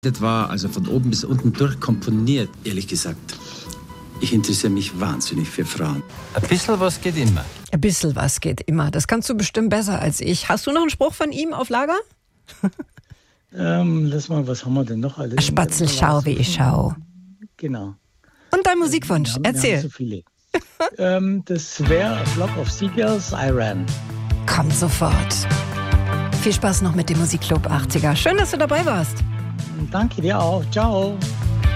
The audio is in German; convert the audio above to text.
Das war also von oben bis unten durchkomponiert, ehrlich gesagt. Ich interessiere mich wahnsinnig für Frauen. Ein bisschen was geht immer. Ein bisschen was geht immer. Das kannst du bestimmt besser als ich. Hast du noch einen Spruch von ihm auf Lager? Lass mal, was haben wir denn noch alles? Spatzel, schau, wie ich schau. Genau. Und dein Musikwunsch, erzähl. Wir haben so viele. Das wäre A Flock of Seagulls, I Ran. Kommt sofort. Viel Spaß noch mit dem Musikclub 80er. Schön, dass du dabei warst. Danke dir auch. Ciao.